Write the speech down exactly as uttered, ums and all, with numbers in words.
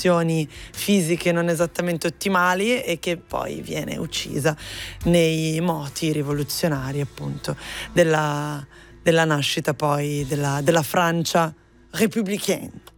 condizioni fisiche non esattamente ottimali e che poi viene uccisa nei moti rivoluzionari appunto della, della nascita poi della, della Francia républicaine.